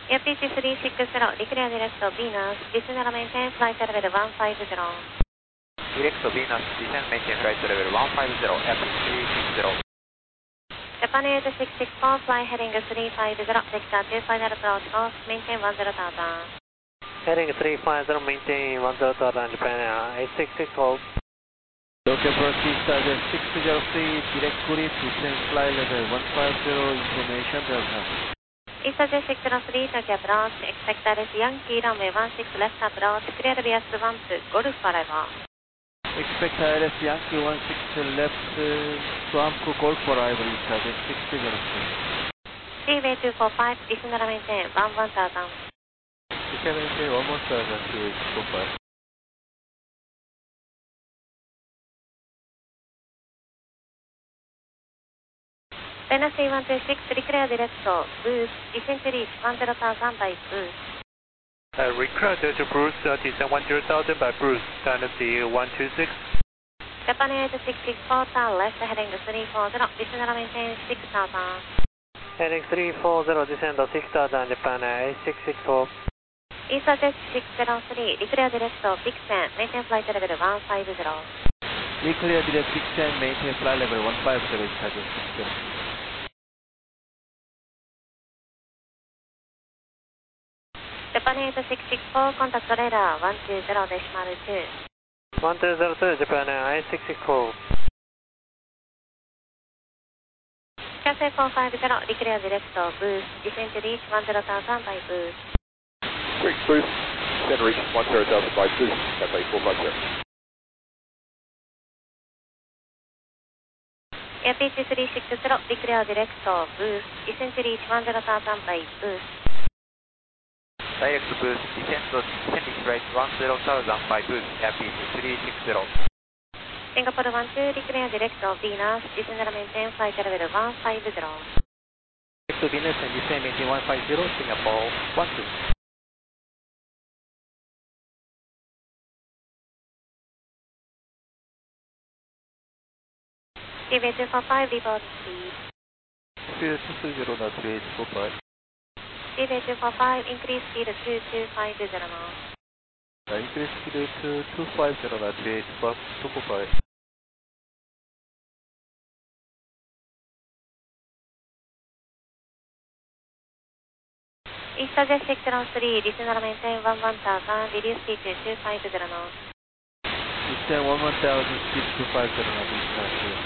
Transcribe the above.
APH360, declare direct Venus, descend and maintain flight level 150. Direct Venus, descend maintain flight level 150, APH360. Japan 8664, fly heading 350, vector 2 final approach course, maintain 10,000. Heading 350, maintain 10,000, Japan 8664. Local proceed Charger 603, direct Korea, descend fly level 150, information welcome. EasterJet 603, Tokyo approach, expect RS Yankee runway 16 left approach, clear BS 1 to Golf arrival. Expect ILS Yankee 16 left, Swamp Golf arrival, Charger 603. Seaway 245, descend and maintain 11,000. Descend maintain 11,000 to 845. Venus C126, declare direct boost, descend to reach 10,000 by boost. Recruit to Bruce, descend 10,000 by Bruce, Dynasty 126. Japan 8664, turn left, heading 340, descend and maintain 6,000. Heading 340, descend 6,000, Japan 8664. EasterJet 603, declare direct Vixen, maintain flight level 150. Declare direct Vixen, maintain flight level 150, Charger 603. Japan 8664, contact radar 120.2. 1202, Japan 8664. Cathay 450, declare direct boost, descend to reach 10,000 by boost. Quick boost, descend reach 10,000 by boost, Cathay 450. APH360, declare direct boost, descend to reach 10,000 by boost. Direct boost, descending right 10,000 by boost, APH360. Singapore 12, declare direct Venus, descend and maintain flight level 150. Direct Venus and descend maintain 150, Singapore 12. Seaway 245, report speed. Speed 220 knots, 3845. Seaway 245, increase speed to 2250 knots. Increase speed to 250 knots, 245. EasterJet 603, descend and maintain 11,000, reduce speed to 250 knots. Descend 11,000, speed 250 knots,